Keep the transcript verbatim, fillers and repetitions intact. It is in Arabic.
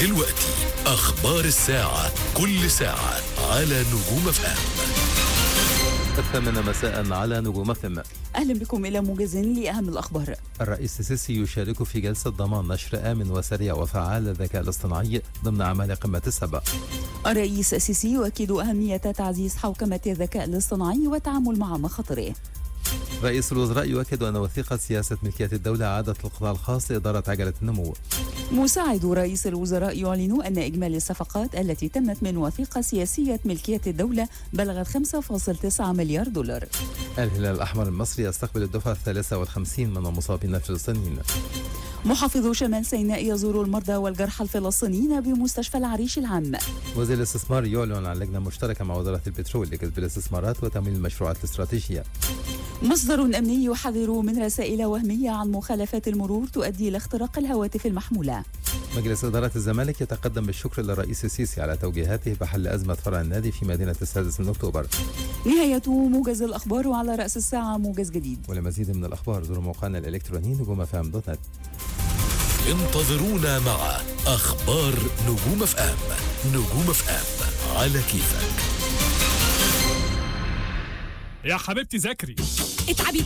دلوقتي أخبار الساعة، كل ساعة على نجوم اف ام. الثامنة مساء على نجوم اف ام. أهلا بكم إلى موجز لأهم الأخبار. الرئيس السيسي يشارك في جلسة ضمان نشر آمن وسريع وفعال للذكاء الاصطناعي ضمن أعمال قمة السبع. الرئيس السيسي يؤكد أهمية تعزيز حوكمة الذكاء الاصطناعي والتعامل مع مخاطره. رئيس الوزراء يؤكد أن وثيقة سياسة ملكية الدولة عادت القطاع الخاص لإدارة عجلة النمو. مساعد رئيس الوزراء يعلن أن إجمالي الصفقات التي تمت من وثيقة سياسية ملكية الدولة بلغت خمسة فاصلة تسعة مليار دولار. الهلال الأحمر المصري يستقبل الدفعة الثالثة والخمسين من المصابين الفلسطينيين. محافظ شمال سيناء يزور المرضى والجرحى الفلسطينيين بمستشفى العريش العام. وزير الاستثمار يعلن عن لجنة مشتركة مع وزارة البترول لجذب الاستثمارات وتمويل المشروعات الاستراتيجية. مصدر أمني يحذر من رسائل وهمية عن مخالفات المرور تؤدي إلى اختراق الهواتف المحمولة. مجلس إدارة الزمالك يتقدم بالشكر للرئيس السيسي على توجيهاته بحل أزمة فرع النادي في مدينة السادس من أكتوبر. نهاية موجز الأخبار، وعلى رأس الساعة موجز جديد. ولمزيد من الأخبار زوروا موقعنا الإلكتروني نجوم اف ام دوت نت. انتظرونا مع أخبار نجوم اف ام. نجوم اف ام على كيفك. يا حبيبتي ذاكري اتعبي